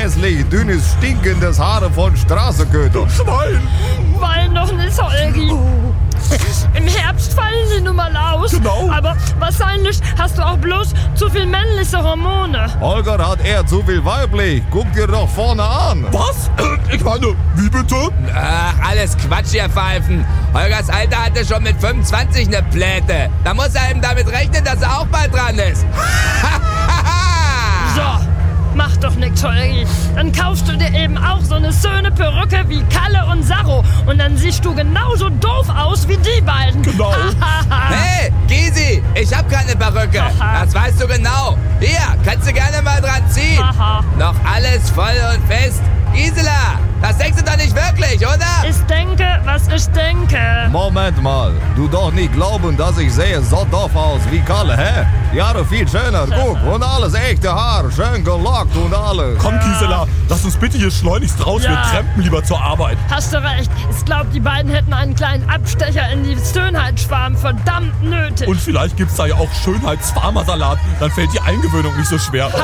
hässlich, dünnes, stinkendes Haare von Straßenköter. Schwein! Wein doch nicht, Holgi. Im Herbst fallen sie nun mal aus. Genau. Aber wahrscheinlich hast du auch bloß zu viel männliche Hormone. Holger hat eher zu viel weiblich. Guck dir doch vorne an. Was? Ich meine, wie bitte? Ach, alles Quatsch, ihr Pfeifen. Holgers Alter hatte schon mit 25 eine Pläte. Da muss er eben damit rechnen, dass er auch bald dran ist. So, mach doch nix, Holgi. Dann kaufst du dir eben auch so eine schöne Perücke wie Kalle und Sarro. Und dann siehst du genauso doof aus wie die beiden. Genau. Hey, Gysi, ich hab keine Perücke. Aha. Das weißt du genau. Hier, kannst du gerne mal dran ziehen. Aha. Noch alles voll und fest. Gisela, das denkst du doch nicht wirklich, oder? Ich denke, was ich denke. Moment mal, du doch nicht glauben, dass ich sehe so doof aus wie Kalle, hä? Jahre viel schöner, guck, und alles echte Haar, schön gelockt und alles. Komm, Gisela, lass uns bitte hier schleunigst raus. Ja. Wir trampen lieber zur Arbeit. Hast du recht. Ich glaube, die beiden hätten einen kleinen Abstecher in die Schönheitsschwarm verdammt nötig. Und vielleicht gibt's da ja auch Schönheitsfarmersalat. Dann fällt die Eingewöhnung nicht so schwer.